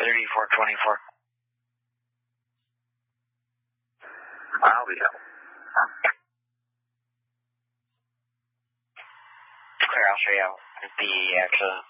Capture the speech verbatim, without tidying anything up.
thirty-four twenty-four. I'll be out. Clear, I'll show you out the actual